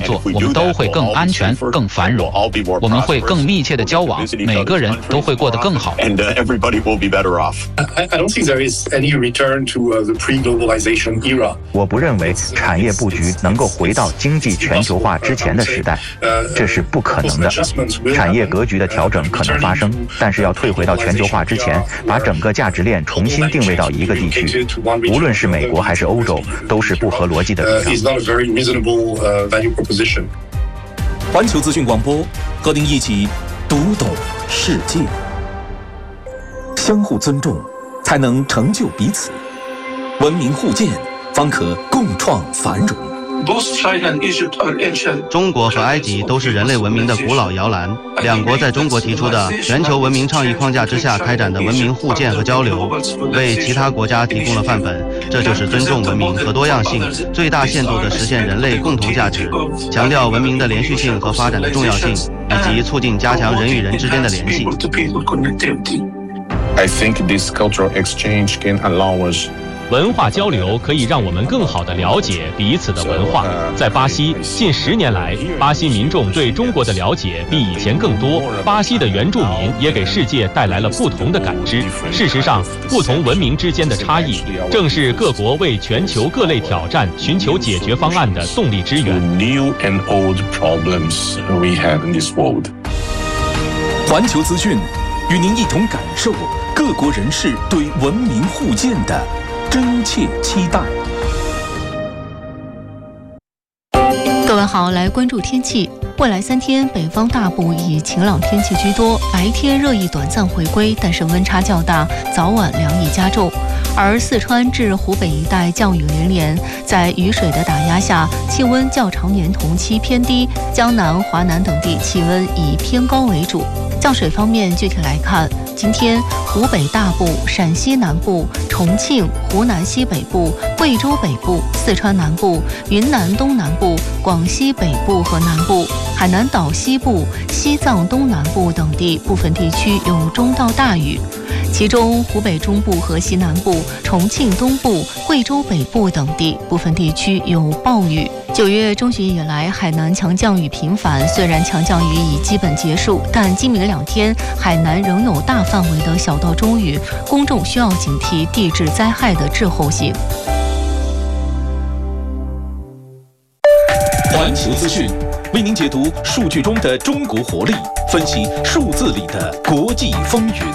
做，我们都会更安全、更繁荣。我们会更密切的交往，每个人都会过得更好。 I don't think there is any return to the pre-globalization era. 我不认为产业布局能够回到经济全球化之前的时代，这是不可能的。产业格局的调整可能发生，但是要退回到全球化之前，把整个价值链重新定位到一个地区，无论是美国还是欧洲，都是不合逻辑的比较。 环球资讯广播，和您一起读懂世界。相互尊重，才能成就彼此；文明互鉴，方可共创繁荣。 中国和埃及都是人类文明的古老摇篮，两国在中国提出的全球文明倡议框架之下开展的文明互鉴和交流，为其他国家提供了范本。这就是尊重文明和多样性，最大限度地实现人类共同价值，强调文明的连续性和发展的重要性，以及促进加强人与人之间的联系。 I think this cultural exchange can allow us 文化交流可以让我们更好地了解彼此的文化。在巴西，近10年来，巴西民众对中国的了解比以前更多。巴西的原住民也给世界带来了不同的感知。事实上，不同文明之间的差异，正是各国为全球各类挑战寻求解决方案的动力之源。 环球资讯，与您一同感受各国人士对文明互鉴的真切期待。 各位好，来关注天气。未来3天，北方大部以晴朗天气居多，白天热意短暂回归，但是温差较大，早晚凉意加重。而四川至湖北一带降雨连连，在雨水的打压下，气温较常年同期偏低，江南、华南等地气温以偏高为主。降水方面，具体来看，今天湖北大部、陕西南部、重庆、湖南西北部、贵州北部、四川南部、云南东南部、广西北部和南部、海南岛西部、西藏东南部等地部分地区有中到大雨，其中湖北中部和西南部、重庆东部、贵州北部等地部分地区有暴雨。9月中旬以来，海南强降雨频繁，虽然强降雨已基本结束，但今明2天海南仍有大范围的小到中雨，公众需要警惕地质灾害的滞后性。 环球资讯为您解读数据中的中国活力，分析数字里的国际风云。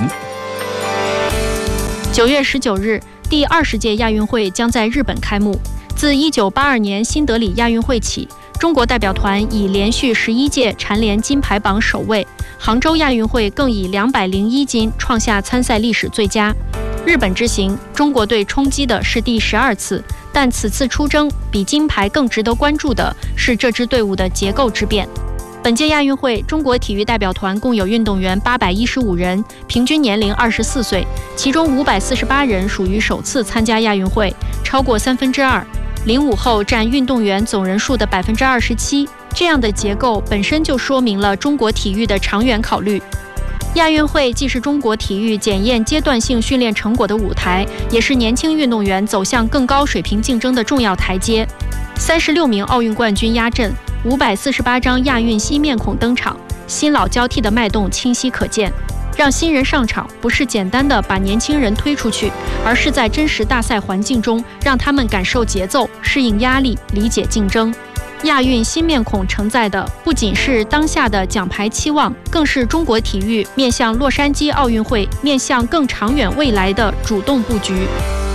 9月19日，第20届亚运会将在日本开幕。自1982年新德里亚运会起，中国代表团已连续11届蝉联金牌榜首位，杭州亚运会更以201金创下参赛历史最佳。日本之行，中国队冲击的是第12次，但此次出征比金牌更值得关注的是这支队伍的结构之变。本届亚运会，中国体育代表团共有运动员815人，平均年龄24岁，其中548人属于首次参加亚运会，超过2/3。05后占运动员总人数的27%，这样的结构本身就说明了中国体育的长远考虑。亚运会既是中国体育检验阶段性训练成果的舞台，也是年轻运动员走向更高水平竞争的重要台阶。36名奥运冠军压阵，548张亚运新面孔登场，新老交替的脉动清晰可见。让新人上场，不是简单的把年轻人推出去，而是在真实大赛环境中，让他们感受节奏、适应压力、理解竞争。亚运新面孔承载的不仅是当下的奖牌期望，更是中国体育面向洛杉矶奥运会、面向更长远未来的主动布局。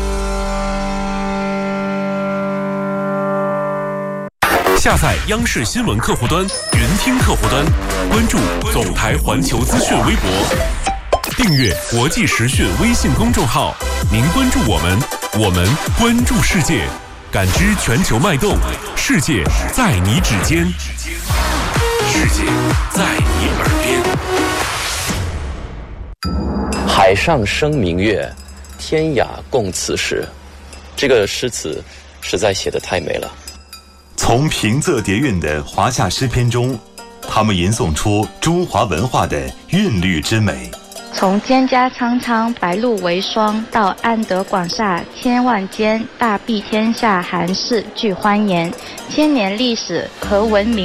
下载央视新闻客户端、云听客户端，关注总台环球资讯微博，订阅国际时讯微信公众号。您关注我们，我们关注世界，感知全球脉动，世界在你指尖，世界在你耳边。海上生明月，天涯共此时。这个诗词实在写得太美了。 从平仄叠韵的华夏诗篇中，他们吟诵出中华文化的韵律之美。 从蒹葭苍苍，白露为霜，到安得广厦千万间，大庇天下，寒士俱欢颜。千年历史和文明